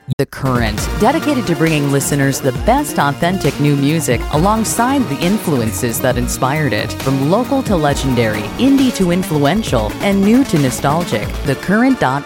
The Current, dedicated to bringing listeners the best authentic new music alongside the influences that inspired it. From local to legendary, indie to influential, and new to nostalgic, thecurrent.org